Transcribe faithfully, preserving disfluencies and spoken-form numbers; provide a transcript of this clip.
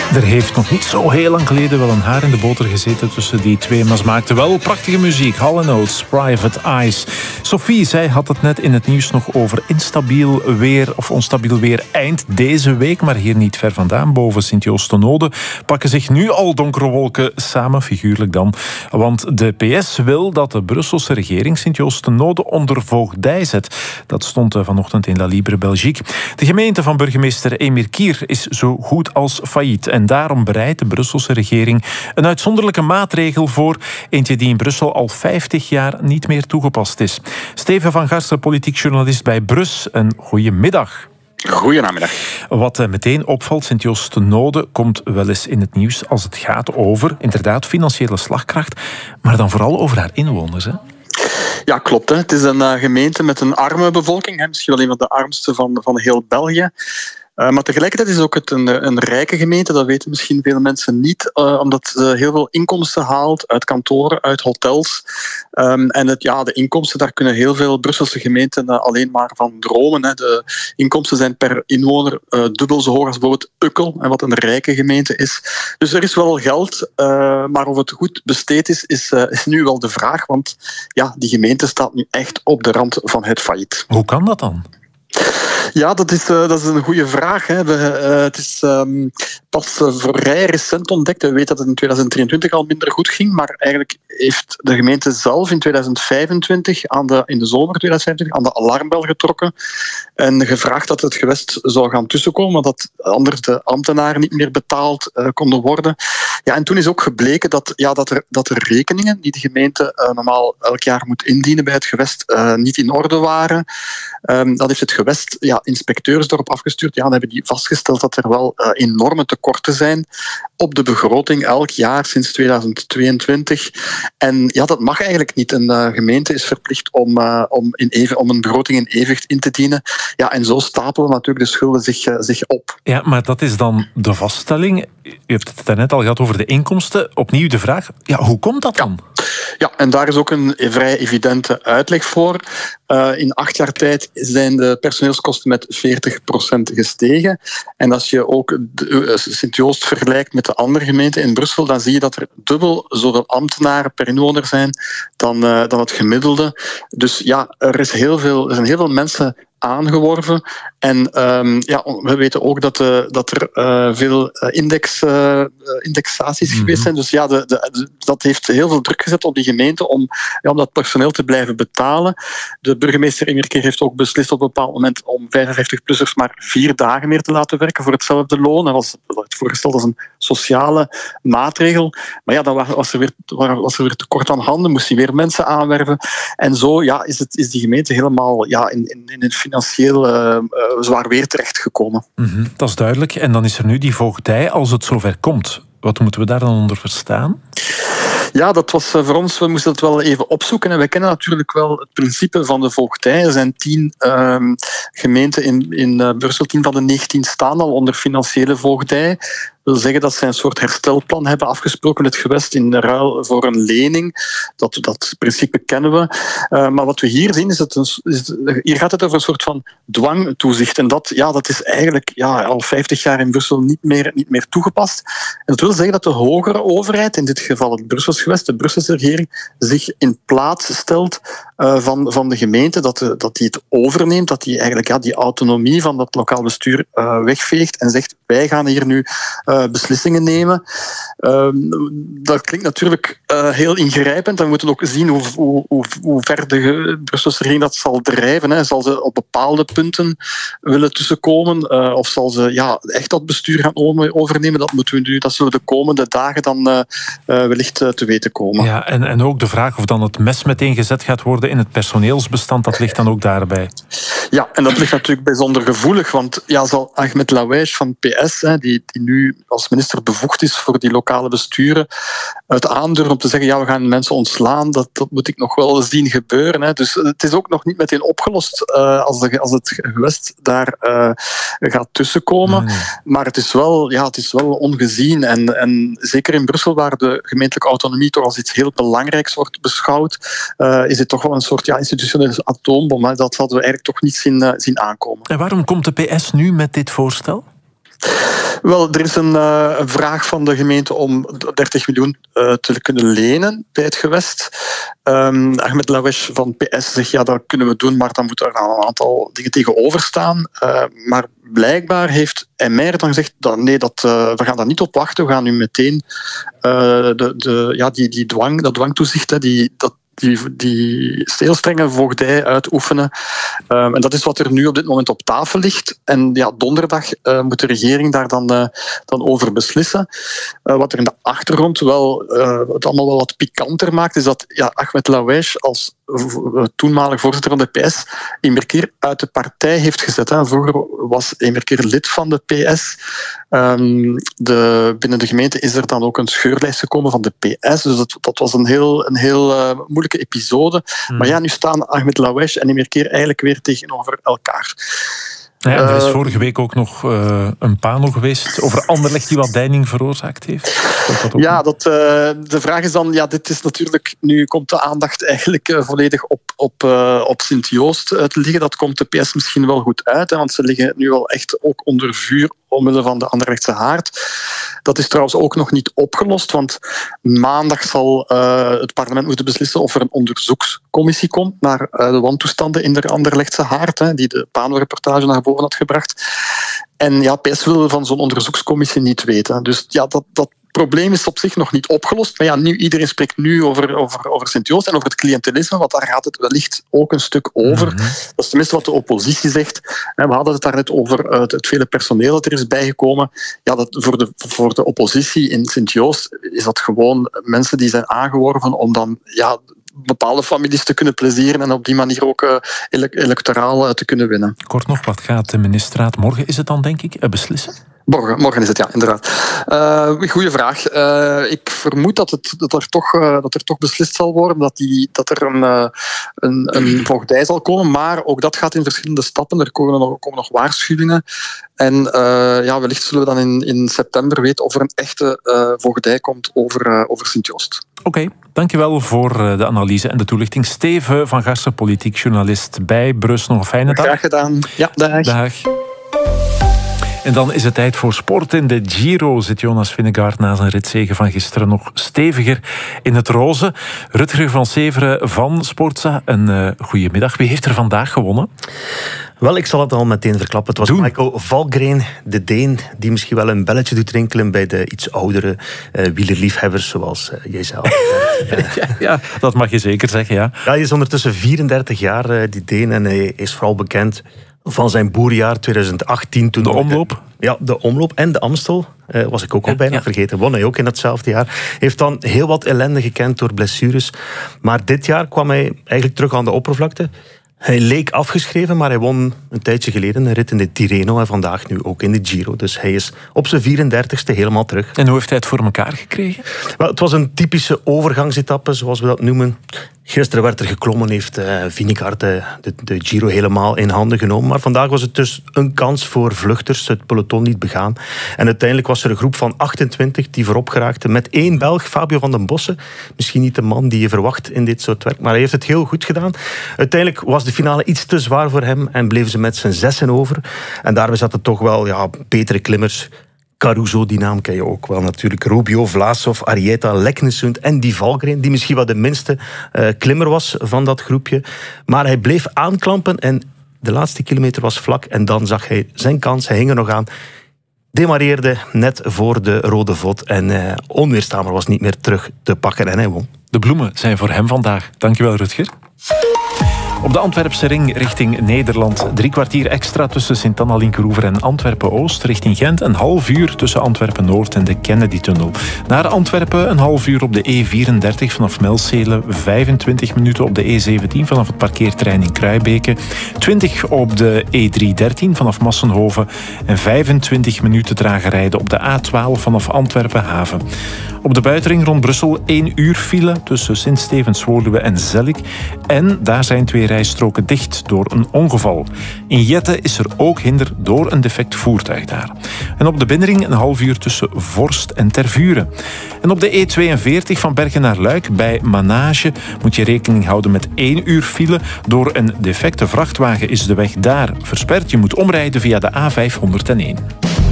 Er heeft nog niet zo heel lang geleden wel een haar in de boter gezeten tussen die twee, maar ze maakten wel prachtige muziek. Hall and Oates, Private Eyes. Sophie, zij had het net in het nieuws nog over instabiel weer of onstabiel weer eind deze week, maar hier niet ver vandaan, boven Sint-Joost-ten-Noode, pakken zich nu al donkere wolken samen, figuurlijk dan. Want de P S wil dat de Brusselse regering Sint-Joost-ten-Noode onder voogdij zet. Dat stond vanochtend in La Libre Belgique. De gemeente van burgemeester Emir Kier is zo goed als failliet. En daarom bereidt de Brusselse regering een uitzonderlijke maatregel voor. Eentje die in Brussel al vijftig jaar niet meer toegepast is. Steven van Garsten, politiek journalist bij Brus. Een goedemiddag. Goedenamiddag. Wat meteen opvalt, Sint-Joost-ten-Noode komt wel eens in het nieuws als het gaat over, inderdaad, financiële slagkracht, maar dan vooral over haar inwoners, hè? Ja, klopt. Hè. Het is een uh, gemeente met een arme bevolking, hè. Misschien wel een van de armste van, van heel België. Uh, maar tegelijkertijd is ook het een, een rijke gemeente, dat weten misschien veel mensen niet, uh, omdat ze heel veel inkomsten haalt uit kantoren, uit hotels. Um, en het, ja, de inkomsten, daar kunnen heel veel Brusselse gemeenten uh, alleen maar van dromen. Hè. De inkomsten zijn per inwoner uh, dubbel zo hoog als bijvoorbeeld Ukkel, wat een rijke gemeente is. Dus er is wel geld, uh, maar of het goed besteed is, is, uh, is nu wel de vraag. Want ja, die gemeente staat nu echt op de rand van het failliet. Hoe kan dat dan? Ja, dat is, uh, dat is een goede vraag. Hè. We, uh, het is um, pas uh, vrij recent ontdekt. We weten dat het in tweeduizend drieëntwintig al minder goed ging, maar eigenlijk heeft de gemeente zelf in tweeduizend vijfentwintig, aan de, in de zomer tweeduizend vijfentwintig, aan de alarmbel getrokken en gevraagd dat het gewest zou gaan tussenkomen, want dat anders de ambtenaren niet meer betaald uh, konden worden. Ja, en toen is ook gebleken dat, ja, dat, er, dat de rekeningen die de gemeente uh, normaal elk jaar moet indienen bij het gewest uh, niet in orde waren. Um, dat heeft het gewest ja, inspecteurs erop afgestuurd. Ja, dan hebben die vastgesteld dat er wel uh, enorme tekorten zijn op de begroting elk jaar sinds tweeduizend tweeëntwintig. En ja, dat mag eigenlijk niet. Een uh, gemeente is verplicht om, uh, om, in even, om een begroting in evenwicht in te dienen. Ja, en zo stapelen natuurlijk de schulden zich, uh, zich op. Ja, maar dat is dan de vaststelling. U hebt het daarnet al gehad over de inkomsten. Opnieuw de vraag, ja, hoe komt dat dan? Ja. Ja, en daar is ook een vrij evidente uitleg voor. Uh, in acht jaar tijd zijn de personeelskosten met veertig procent gestegen. En als je ook Sint-Joost vergelijkt met de andere gemeenten in Brussel, dan zie je dat er dubbel zoveel ambtenaren per inwoner zijn dan, uh, dan het gemiddelde. Dus ja, er, is heel veel, er zijn heel veel mensen aangeworven. En um, ja, we weten ook dat, uh, dat er uh, veel index, uh, indexaties mm-hmm. geweest zijn. Dus ja, de, de, dat heeft heel veel druk gezet op die gemeente om, ja, om dat personeel te blijven betalen. De burgemeester Emir Kier heeft ook beslist op een bepaald moment om vijfenvijftig-plussers maar vier dagen meer te laten werken voor hetzelfde loon. Dat was het voorgesteld als een sociale maatregel. Maar ja, dan was er weer, was er weer tekort aan handen, moest hij weer mensen aanwerven. En zo ja, is, het, is die gemeente helemaal ja, in, in, in een financieel uh, zwaar weer terechtgekomen. Mm-hmm, dat is duidelijk. En dan is er nu die voogdij als het zover komt. Wat moeten we daar dan onder verstaan? Ja, dat was voor ons, we moesten dat wel even opzoeken. En wij kennen natuurlijk wel het principe van de voogdij. Er zijn tien um, gemeenten in, in uh, Brussel, tien van de negentien staan al onder financiële voogdij. Dat wil zeggen dat zij een soort herstelplan hebben afgesproken met het gewest in ruil voor een lening. Dat, dat principe kennen we. Uh, maar wat we hier zien, is, het een, is hier gaat het over een soort van dwangtoezicht. En dat, ja, dat is eigenlijk ja, al vijftig jaar in Brussel niet meer, niet meer toegepast. En dat wil zeggen dat de hogere overheid, in dit geval het Brussels gewest, de Brusselse regering, zich in plaats stelt uh, van, van de gemeente, dat, de, dat die het overneemt, dat die eigenlijk ja, die autonomie van dat lokaal bestuur uh, wegveegt en zegt, wij gaan hier nu uh, beslissingen nemen. Uh, dat klinkt natuurlijk uh, heel ingrijpend. We moeten ook zien hoe, hoe, hoe, hoe ver de Brusselse regering dat zal drijven. Hè. Zal ze op bepaalde punten willen tussenkomen? Uh, of zal ze ja, echt dat bestuur gaan overnemen? Dat moeten we nu, dat zullen we de komende dagen dan uh, uh, wellicht uh, te weten komen. Ja, en, en ook de vraag of dan het mes meteen gezet gaat worden in het personeelsbestand, dat ligt dan ook daarbij. Ja, en dat ligt natuurlijk bijzonder gevoelig, want ja, zal Ahmed Laouij van P S, hè, die, die nu als minister bevoegd is voor die lokale besturen, het aandurven om te zeggen, ja, we gaan mensen ontslaan, dat, dat moet ik nog wel zien gebeuren. Hè. Dus het is ook nog niet meteen opgelost uh, als, de, als het gewest daar uh, gaat tussenkomen. Mm. Maar het is wel, ja, het is wel ongezien. En, en zeker in Brussel, waar de gemeentelijke autonomie toch als iets heel belangrijks wordt beschouwd, uh, is het toch wel een soort ja, institutionele atoombom. Hè. Dat hadden we eigenlijk toch niet zien, uh, zien aankomen. En waarom komt de P S nu met dit voorstel? Wel, er is een, uh, een vraag van de gemeente om dertig miljoen uh, te kunnen lenen bij het gewest. Um, Ahmed Laoueche van P S zegt, ja, dat kunnen we doen, maar dan moet er een aantal dingen tegenover staan. Uh, maar blijkbaar heeft M R dan gezegd, dat, nee, dat, uh, we gaan daar niet op wachten, we gaan nu meteen uh, de, de, ja, die, die dwang, dat dwangtoezicht, hè, die, dat Die, die heel strenge voogdij uitoefenen. Um, en dat is wat er nu op dit moment op tafel ligt. En ja, donderdag uh, moet de regering daar dan, uh, dan over beslissen. Uh, wat er in de achtergrond wel uh, het allemaal wel wat pikanter maakt, is dat ja, Ahmed Laoueche als uh, toenmalig voorzitter van de P S een keer uit de partij heeft gezet. Hè. Vroeger was een keer lid van de P S. Um, de, binnen de gemeente is er dan ook een scheurlijst gekomen van de P S. Dus dat, dat was een heel, een heel uh, moeilijke episode. Hmm. Maar ja, nu staan Ahmed Laoueche en een keer eigenlijk weer tegenover elkaar. Ja, er is vorige week ook nog uh, een panel geweest over Anderlecht die wat deining veroorzaakt heeft. Dat dat ja, dat, uh, de vraag is dan, ja, dit is natuurlijk, nu komt de aandacht eigenlijk uh, volledig op, op, uh, op Sint-Joost uh, te liggen. Dat komt de P S misschien wel goed uit, hè, want ze liggen nu al echt ook onder vuur omwille van de Anderlechtse haard. Dat is trouwens ook nog niet opgelost, want maandag zal uh, het parlement moeten beslissen of er een onderzoekscommissie komt naar uh, de wantoestanden in de Anderlechtse haard, hè, die de Pano-reportage naar boven had gebracht. En ja, P S wil van zo'n onderzoekscommissie niet weten. Dus ja, dat, dat probleem is op zich nog niet opgelost. Maar ja, nu, iedereen spreekt nu over, over, over Sint-Joost en over het cliëntelisme, want daar gaat het wellicht ook een stuk over. Mm-hmm. Dat is tenminste wat de oppositie zegt. We hadden het daar net over het, het vele personeel dat er is bijgekomen. Ja, dat voor, de, voor de oppositie in Sint-Joost is dat gewoon mensen die zijn aangeworven om dan ja, bepaalde families te kunnen plezieren en op die manier ook uh, ele- electoraal uh, te kunnen winnen. Kort nog, wat gaat de ministerraad morgen, is het dan denk ik, uh, beslissen? Morgen, morgen is het, ja, inderdaad. Uh, goeie vraag. Uh, ik vermoed dat, het, dat, er toch, uh, dat er toch beslist zal worden, dat, die, dat er een, uh, een, een voogdij zal komen, maar ook dat gaat in verschillende stappen. Er komen nog, komen nog waarschuwingen. En uh, ja, wellicht zullen we dan in, in september weten of er een echte uh, voogdij komt over, uh, over Sint-Joost. Oké, okay, dankjewel voor de analyse en de toelichting. Steven van Garsen, politiek journalist bij Brus. Nog een fijne dag. Graag gedaan. Ja, dag. Dag. En dan is het tijd voor sport. In de Giro zit Jonas Vingegaard na zijn ritzege van gisteren nog steviger in het roze. Rutger van Severen van Sportza, een uh, goede middag. Wie heeft er vandaag gewonnen? Wel, ik zal het al meteen verklappen. Het was Doen. Michael Valgren, de Deen, die misschien wel een belletje doet rinkelen bij de iets oudere uh, wielerliefhebbers, zoals uh, jijzelf. ja, ja, dat mag je zeker zeggen, ja. Ja, hij is ondertussen vierendertig jaar, uh, die Deen, en hij is vooral bekend van zijn boerjaar twintig achttien. Toen de omloop? De, ja, de omloop en de Amstel. Uh, was ik ook al ja, bijna ja. vergeten. Won hij ook in datzelfde jaar. Heeft dan heel wat ellende gekend door blessures. Maar dit jaar kwam hij eigenlijk terug aan de oppervlakte. Hij leek afgeschreven, maar hij won een tijdje geleden een rit in de Tirreno en vandaag nu ook in de Giro. Dus hij is op zijn vierendertigste helemaal terug. En hoe heeft hij het voor elkaar gekregen? Wel, het was een typische overgangsetappe, zoals we dat noemen. Gisteren werd er geklommen, heeft uh, Vingegaard de, de, de Giro helemaal in handen genomen. Maar vandaag was het dus een kans voor vluchters, het peloton niet begaan. En uiteindelijk was er een groep van achtentwintig die voorop geraakte met één Belg, Fabio van den Bossen. Misschien niet de man die je verwacht in dit soort werk, maar hij heeft het heel goed gedaan. Uiteindelijk was de finale iets te zwaar voor hem en bleven ze met z'n zessen over. En daarbij zaten toch wel ja, betere klimmers. Caruso, die naam ken je ook wel natuurlijk. Rubio, Vlasov, Arieta, Leknesund en die Valgren, die misschien wel de minste uh, klimmer was van dat groepje. Maar hij bleef aanklampen en de laatste kilometer was vlak en dan zag hij zijn kans. Hij hing er nog aan. Demareerde net voor de rode vod en uh, onweerstaanbaar was niet meer terug te pakken en hij won. De bloemen zijn voor hem vandaag. Dankjewel, Rutger. Op de Antwerpse ring richting Nederland. Drie kwartier extra tussen Sint-Anna-Linkeroever en Antwerpen-Oost. Richting Gent een half uur tussen Antwerpen-Noord en de Kennedy-tunnel. Naar Antwerpen een half uur op de E vierendertig vanaf Melcelen. vijfentwintig minuten op de E zeventien vanaf het parkeerterrein in Kruibeke. twintig op de E driehonderddertien vanaf Massenhoven. En vijfentwintig minuten trager rijden op de A twaalf vanaf Antwerpen-Haven. Op de buitenring rond Brussel één uur file tussen Sint-Stevens-Woluwe en Zellik. En daar zijn twee rijstroken dicht door een ongeval. In Jette is er ook hinder door een defect voertuig daar. En op de binnenring een half uur tussen Vorst en Tervuren. En op de E tweeënveertig van Bergen naar Luik bij Manage moet je rekening houden met één uur file. Door een defecte vrachtwagen is de weg daar versperd. Je moet omrijden via de A vijfhonderdéén.